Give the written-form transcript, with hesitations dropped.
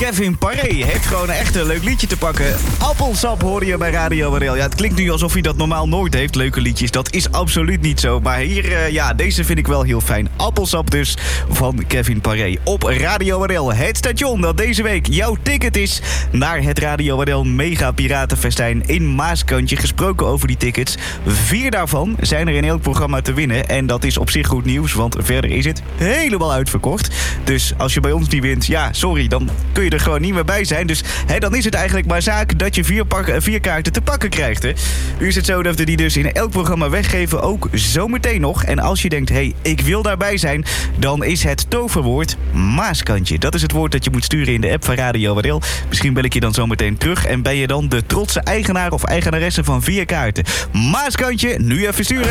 Kevin Paré heeft gewoon echt een leuk liedje te pakken. Appelsap hoorde je bij Radio Warel. Ja, het klinkt nu alsof hij dat normaal nooit heeft, leuke liedjes. Dat is absoluut niet zo. Maar hier, deze vind ik wel heel fijn. Appelsap dus, van Kevin Paré. Op Radio Warel, het station dat deze week jouw ticket is naar het Radio Warel Mega Piratenfestijn in Maaskantje. Gesproken over die tickets. 4 daarvan zijn er in elk programma te winnen. En dat is op zich goed nieuws, want verder is het helemaal uitverkocht. Dus als je bij ons niet wint, ja, sorry, dan kun je er gewoon niet meer bij zijn. Dus dan is het eigenlijk maar zaak dat je 4 kaarten te pakken krijgt. Hè. Nu is het zo dat we die dus in elk programma weggeven, ook zometeen nog. En als je denkt, ik wil daarbij zijn, dan is het toverwoord Maaskantje. Dat is het woord dat je moet sturen in de app van Radio Warel. Misschien bel ik je dan zometeen terug en ben je dan de trotse eigenaar of eigenaresse van 4 kaarten. Maaskantje, nu even sturen.